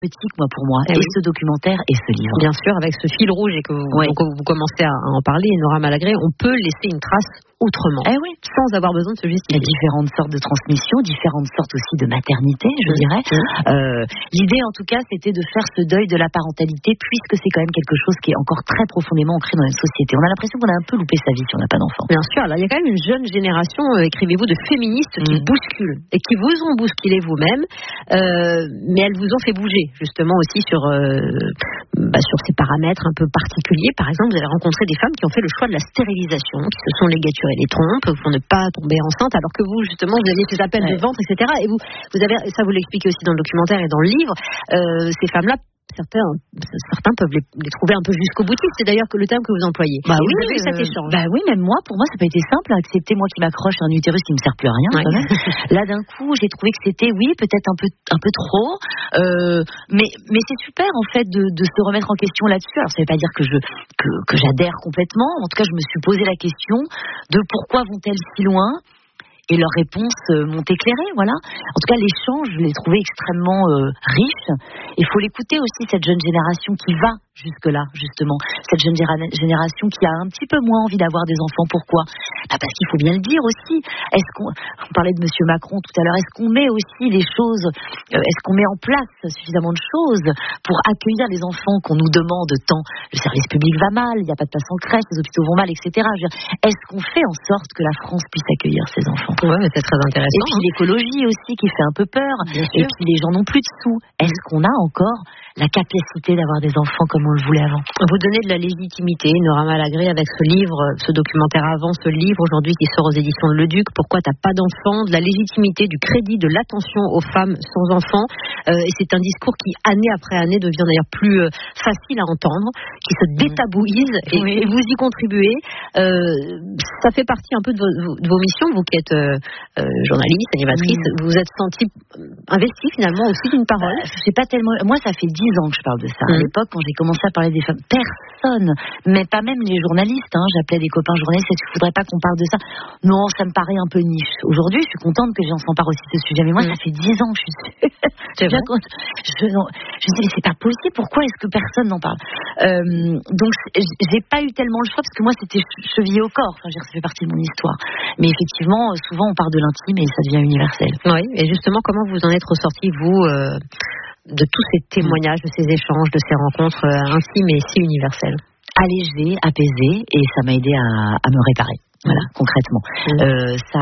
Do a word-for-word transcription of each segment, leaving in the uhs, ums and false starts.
thérapeutique, moi, pour moi, et, et oui. ce documentaire et ce livre. Bien sûr, avec ce fil rouge et que vous, ouais. donc, vous commencez à en parler, Nora Malagré, on peut laisser une trace autrement, eh oui. sans avoir besoin de se justifier. Il y a différentes sortes de transmissions, différentes sortes aussi de maternité, je mmh. dirais. Mmh. Euh, l'idée, en tout cas, c'était de faire ce deuil de la parentalité, puisque c'est quand même quelque chose qui est encore très profondément ancré dans notre société. On a l'impression qu'on a un peu loupé sa vie si on n'a pas d'enfant. Bien sûr, là, il y a quand même une jeune génération, euh, écrivez-vous, de féministes qui mmh. bousculent et qui vous ont bousculé vous-même, euh, mais elles vous ont fait bouger, justement, aussi sur, euh, bah, sur ces paramètres un peu particuliers. Par exemple, vous avez rencontré des femmes qui ont fait le choix de la stérilisation, qui se sont ligaturées les trompes pour ne pas tomber enceinte, alors que vous, justement, vous aviez ces appels ouais. de ventre, et cetera. Et vous, vous avez, ça vous l'expliquez aussi dans le documentaire et dans le livre, euh, ces femmes-là, certains, certains peuvent les, les trouver un peu jusqu'au boutiste. C'est d'ailleurs que le terme que vous employez. Bah et oui, vous avez eu euh, cet échange. Bah oui, même moi, pour moi, ça n'a pas été simple à accepter, moi qui m'accroche à un utérus qui ne me sert plus à rien. Ouais. Quand même. Là, d'un coup, j'ai trouvé que c'était, oui, peut-être un peu, un peu trop, euh, mais, mais c'est super en fait de, de se remettre en question là-dessus. Alors, ça ne veut pas dire que je, que, que j'adhère complètement. En tout cas, je me suis posé la question de pourquoi vont-elles si loin. Et leurs réponses euh, m'ont éclairé, voilà. En tout cas, l'échange, je l'ai trouvé extrêmement euh, riche. Il faut l'écouter aussi, cette jeune génération qui va jusque-là, justement. Cette jeune génération qui a un petit peu moins envie d'avoir des enfants. Pourquoi ? Bah parce qu'il faut bien le dire aussi. Est-ce qu'on, on parlait de Monsieur Macron tout à l'heure, est-ce qu'on met aussi les choses, euh, est-ce qu'on met en place suffisamment de choses pour accueillir les enfants qu'on nous demande tant ? Le service public va mal, il n'y a pas de place en crèche, les hôpitaux vont mal, et cetera. Je veux dire, est-ce qu'on fait en sorte que la France puisse accueillir ces enfants ? Ouais, mais c'est très intéressant. Et puis hein. l'écologie aussi qui fait un peu peur. Bien et sûr. puis les gens n'ont plus de sous. Est-ce qu'on a encore la capacité d'avoir des enfants comme on le voulait avant ? Vous donnez de la légitimité, Nora Malagré, avec ce livre, ce documentaire avant, ce livre aujourd'hui qui sort aux éditions de Le Duc, Pourquoi t'as pas d'enfant, de la légitimité, du crédit, de l'attention aux femmes sans enfants. Euh, et c'est un discours qui, année après année, devient d'ailleurs plus euh, facile à entendre, qui se détabouise et, oui. et vous y contribuez. Euh, ça fait partie un peu de vos, de vos missions, vous qui êtes euh, euh, journaliste, animatrice, mmh. vous vous êtes sentie investie finalement aussi d'une parole. Bah, je sais pas tellement. Moi, ça fait dix ans que je parle de ça. Mmh. À l'époque, quand j'ai commencé à parler des femmes, personne, mais pas même les journalistes, hein, j'appelais des copains journalistes, est-ce qu'il faudrait pas qu'on parle de ça ? Non, ça me paraît un peu niche. Aujourd'hui, je suis contente que les gens s'emparent aussi de ce sujet, mais moi, mmh. ça fait dix ans que je suis dessus. C'est bien quand je, non, je me dis, mais c'est pas possible, pourquoi est-ce que personne n'en parle ? euh, Donc, j'ai pas eu tellement le choix, parce que moi, c'était chevillé au corps, enfin, je veux dire, ça fait partie de mon histoire. Mais effectivement, souvent, on part de l'intime et ça devient universel. Oui, et justement, comment vous en êtes ressorti, vous euh... de tous ces témoignages, de ces échanges, de ces rencontres euh, intimes et si universelles? Allégé, apaisé, et ça m'a aidé à, à me réparer. Voilà, concrètement. Mmh. Euh, ça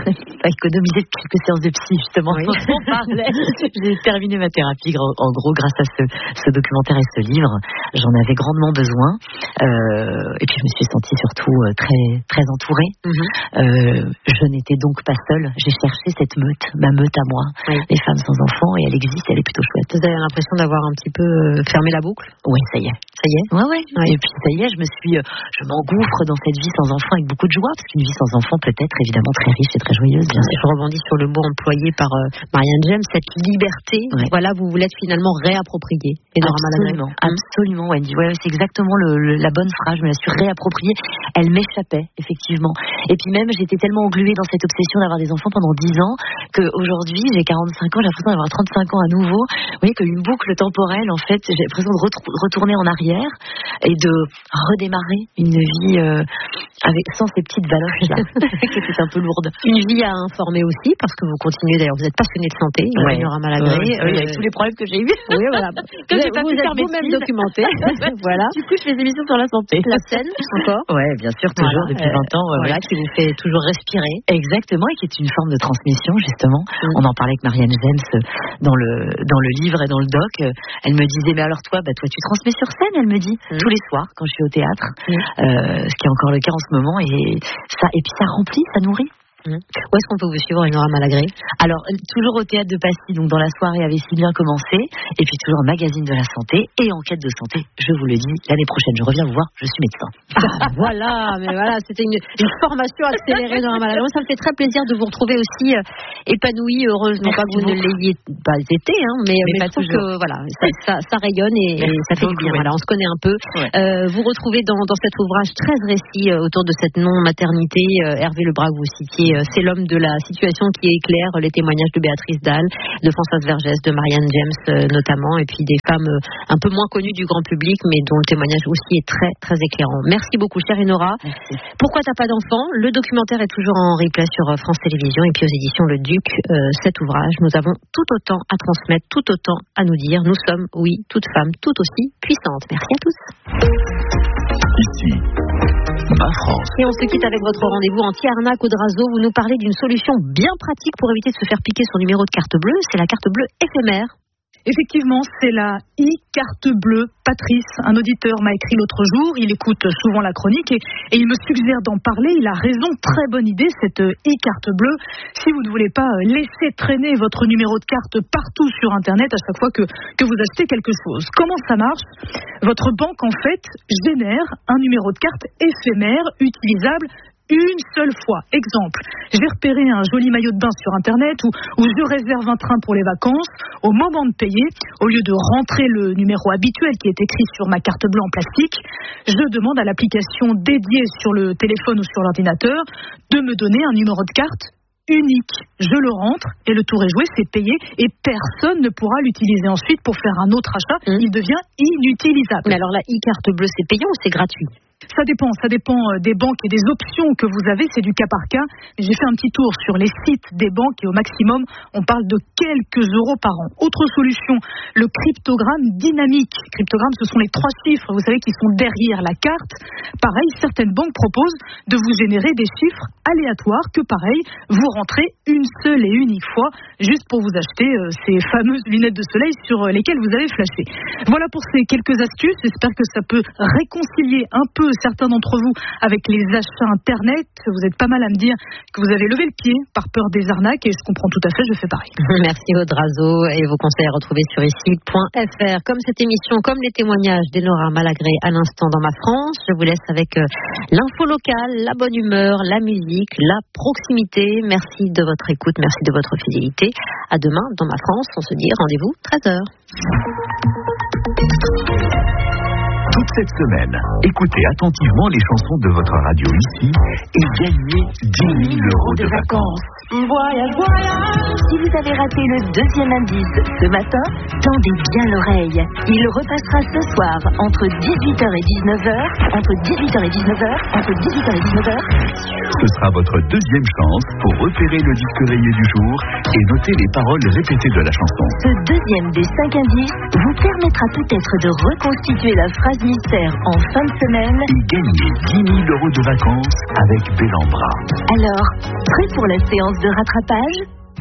a économisé quelques séances de psy, justement, oui. dont on parlait. J'ai terminé ma thérapie, en gros, grâce à ce, ce documentaire et ce livre. J'en avais grandement besoin. Euh, et puis, je me suis sentie surtout très, très entourée. Mmh. Euh, je n'étais donc pas seule. J'ai cherché cette meute, ma meute à moi. Oui. Les femmes sans enfants, et elle existe, elle est plutôt chouette. Vous avez l'impression d'avoir un petit peu fermé la boucle? Oui, ça y est. Ça y est? Ouais, ouais. Oui. Et puis, ça y est, je me suis, je m'engouffre dans cette vie sans enfants avec beaucoup de joie. Parce qu'une vie sans enfant peut être évidemment très riche et très joyeuse. Bien sûr. Je rebondis sur le mot employé par euh, Marianne James, cette liberté, ouais. voilà, vous vous l'êtes finalement réappropriée. Absolument, absolument, Wendy. Ouais, c'est exactement le, le, la bonne phrase, je me la suis réappropriée. Elle m'échappait, effectivement. Et puis même, j'étais tellement engluée dans cette obsession d'avoir des enfants pendant dix ans, qu'aujourd'hui, j'ai quarante-cinq ans, j'ai l'impression d'avoir trente-cinq ans à nouveau. Vous voyez, comme une boucle temporelle, en fait, j'ai l'impression de retrou- retourner en arrière et de redémarrer une vie euh, avec, sans ces petites valeurs là, qui était un peu lourde. Une vie à informer aussi, parce que vous continuez d'ailleurs, vous êtes passionnée de santé, ouais. Nora Malagré, ouais, euh, avec tous les problèmes que j'ai eu. Oui, voilà. que j'ai pas vous pu êtes faire vous-même documentée. Voilà. Du coup, je fais des émissions sur la santé. La scène, encore. Ouais, bien sûr, toujours voilà, depuis euh, vingt ans. Ouais, voilà, ouais. qui vous fait toujours respirer. Exactement, et qui est une forme de transmission, justement. Mm. On en parlait avec Marianne James dans le dans le livre et dans le doc. Elle me disait, mais alors toi, bah toi, tu transmets sur scène. Elle me dit mm. tous les soirs quand je suis au théâtre, mm. euh, ce qui est encore le cas en ce moment, et ça. Et puis ça remplit, ça nourrit. Mmh. Où est-ce qu'on peut vous suivre, Nora Malagré? Alors, toujours au Théâtre de Passy, donc dans la soirée avait si bien commencé, et puis toujours Magazine de la Santé et Enquête de Santé, je vous le dis, l'année prochaine, je reviens vous voir, je suis médecin. Ah, voilà, mais voilà, c'était une, une formation accélérée, Nora Malagré. Ça me fait très plaisir de vous retrouver aussi euh, épanouie, heureuse, non pas que vous ne l'ayez pas été, hein, mais, mais, mais pas je trouve toujours. Que voilà, ça, ça, ça rayonne et, et ça fait du bien. Ouais. Voilà, on se connaît un peu. Ouais. Euh, vous retrouvez dans, dans cet ouvrage treize récits euh, autour de cette non-maternité. Euh, Hervé Lebras, vous citiez puis euh, c'est l'homme de la situation qui éclaire les témoignages de Béatrice Dalle, de Françoise Vergès, de Marianne James euh, notamment, et puis des femmes euh, un peu moins connues du grand public, mais dont le témoignage aussi est très très éclairant. Merci beaucoup, chère Enora. Merci. Pourquoi t'as pas d'enfant? Le documentaire est toujours en replay sur France Télévisions, et puis aux éditions Le Duc, euh, cet ouvrage. Nous avons tout autant à transmettre, tout autant à nous dire. Nous sommes, oui, toutes femmes, tout aussi puissantes. Merci à tous. Ici, Ma France. Et on se quitte avec votre rendez-vous anti-arnaque au Drazo. Vous nous parlez d'une solution bien pratique pour éviter de se faire piquer son numéro de carte bleue. C'est la carte bleue éphémère. Effectivement, c'est la e-carte bleue. Patrice, un auditeur, m'a écrit l'autre jour. Il écoute souvent la chronique et, et il me suggère d'en parler. Il a raison, très bonne idée, cette e-carte bleue. Si vous ne voulez pas laisser traîner votre numéro de carte partout sur Internet à chaque fois que, que vous achetez quelque chose. Comment ça marche? Votre banque, en fait, génère un numéro de carte éphémère, utilisable une seule fois. Exemple, j'ai repéré un joli maillot de bain sur Internet où, où je réserve un train pour les vacances. Au moment de payer, au lieu de rentrer le numéro habituel qui est écrit sur ma carte bleue en plastique, je demande à l'application dédiée sur le téléphone ou sur l'ordinateur de me donner un numéro de carte unique. Je le rentre et le tour est joué, c'est payé et personne ne pourra l'utiliser ensuite pour faire un autre achat. Mmh. Il devient inutilisable. Mais alors la e-carte bleue, c'est payant ou c'est gratuit? Ça dépend, ça dépend des banques et des options que vous avez, c'est du cas par cas. J'ai fait un petit tour sur les sites des banques et au maximum, on parle de quelques euros par an. Autre solution, le cryptogramme dynamique. Cryptogramme, ce sont les trois chiffres, vous savez, qui sont derrière la carte. Pareil, certaines banques proposent de vous générer des chiffres aléatoires que, pareil, vous rentrez une seule et unique fois, juste pour vous acheter euh, ces fameuses lunettes de soleil sur lesquelles vous avez flashé. Voilà pour ces quelques astuces. J'espère que ça peut réconcilier un peu certains d'entre vous avec les achats Internet. Vous êtes pas mal à me dire que vous avez levé le pied par peur des arnaques et je comprends tout à fait, je fais pareil. Merci Audrazo et vos conseils à retrouver sur ici point f r. Comme cette émission, comme les témoignages d'Enora Malagré à l'instant dans Ma France, je vous laisse avec euh, l'info locale, la bonne humeur, la musique, la proximité. Merci de votre écoute, merci de votre fidélité. À demain dans Ma France, on se dit rendez-vous treize heures. Toute cette semaine, écoutez attentivement les chansons de votre radio ici et gagnez dix mille euros de vacances. Voyage, voyage. Si vous avez raté le deuxième indice ce matin, tendez bien l'oreille. Il repassera ce soir entre dix-huit heures et dix-neuf heures, entre dix-huit heures et dix-neuf heures, entre dix-huit heures et dix-neuf heures. Ce sera votre deuxième chance pour repérer le disque rayé du jour et noter les paroles répétées de la chanson. Ce deuxième des cinq indices vous permettra peut-être de reconstituer la phrase mystère en fin de semaine et gagner dix mille euros de vacances avec Bellambra. Alors, prêt pour la séance de rattrapage?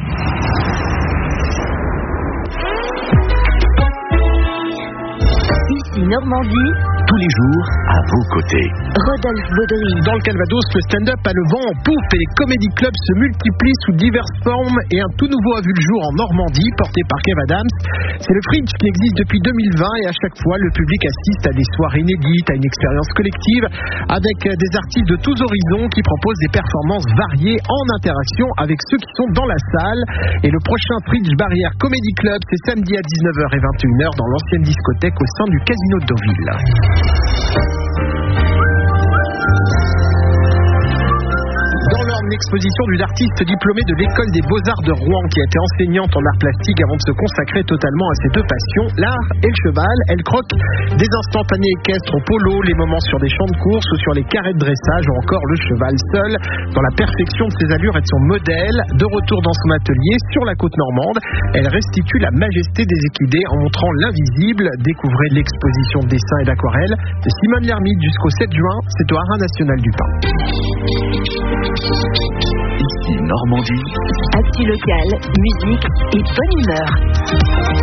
Ici Normandie. Tous les jours, à vos côtés. Rodolphe Baudry. Dans le Calvados, le stand-up a le vent en poupe et les comédie clubs se multiplient sous diverses formes et un tout nouveau a vu le jour en Normandie, porté par Kev Adams. C'est le Fringe qui existe depuis deux mille vingt et à chaque fois, le public assiste à des soirées inédites, à une expérience collective avec des artistes de tous horizons qui proposent des performances variées en interaction avec ceux qui sont dans la salle. Et le prochain Fringe Barrière Comedy Club, c'est samedi à dix-neuf heures et vingt et une heures dans l'ancienne discothèque au sein du Casino de Deauville. Dans l'ordre, une exposition d'une artiste diplômée de l'école des beaux-arts de Rouen qui a été enseignante en art plastique avant de se consacrer totalement à ses deux passions, l'art et le cheval. Elle croque des instantanés équestres au polo, les moments sur des champs de course ou sur les carrés de dressage ou encore le cheval seul dans la perfection de ses allures et de son modèle. De retour dans son atelier sur la côte normande, elle restitue la majesté des équidés en montrant l'invisible. Découvrez l'exposition de dessins et d'aquarelles de Simone Lermite jusqu'au sept juin, c'est au Haras National du Pin. Ici Normandie. Actu locale, musique et bonne humeur.